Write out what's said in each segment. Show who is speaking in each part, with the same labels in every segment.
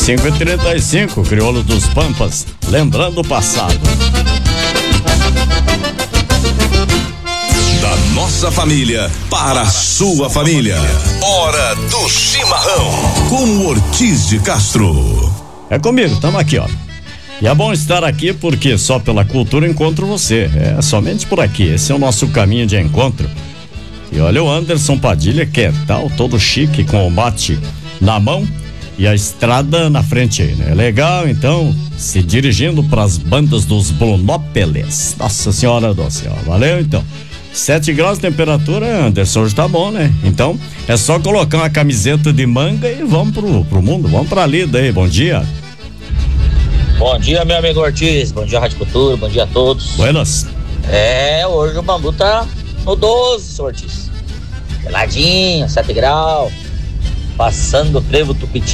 Speaker 1: 5h35, Crioulo dos Pampas, lembrando o passado.
Speaker 2: Da nossa família para a sua família. Hora do Chimarrão, com o Ortiz de Castro.
Speaker 1: É comigo, tamo aqui, ó. E é bom estar aqui porque só pela cultura encontro você. É somente por aqui, esse é o nosso caminho de encontro. E olha o Anderson Padilha, que é tal, todo chique, com o mate na mão e a estrada na frente aí, né? Legal, então, se dirigindo para as bandas dos Brunópolis. Nossa Senhora do Céu, valeu então. 7 graus de temperatura, Anderson, hoje tá bom, né? Então, é só colocar uma camiseta de manga e vamos pro mundo, vamos pra lida aí, bom dia.
Speaker 3: Bom dia, meu amigo Ortiz, bom dia Rádio Cultura, bom dia a todos.
Speaker 1: Buenas.
Speaker 3: Hoje o bambu tá no 12, Ortiz. Geladinho, 7 graus, passando o trevo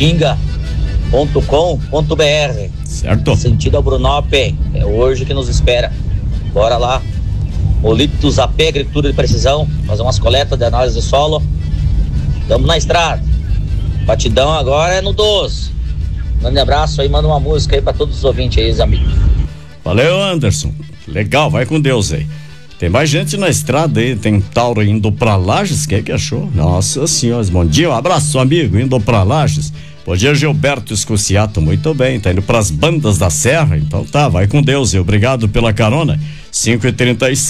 Speaker 3: tupitinga.com.br.
Speaker 1: Certo.
Speaker 3: Sentido ao Brunópolis, é hoje que nos espera. Bora lá. Olitos AP, agricultura de precisão, fazer umas coletas de análise de solo. Estamos na estrada. Batidão agora é no 12. Grande abraço aí, manda uma música aí pra todos os ouvintes aí, os amigos.
Speaker 1: Valeu, Anderson. Legal, vai com Deus aí. Tem mais gente na estrada aí, tem Tauro indo pra Lages, quem é que achou? Nossa Senhora, bom dia, um abraço, amigo, indo pra Lages. Bom dia, Gilberto Escociato, muito bem, tá indo pras bandas da Serra, então tá, vai com Deus e obrigado pela carona. 5h36.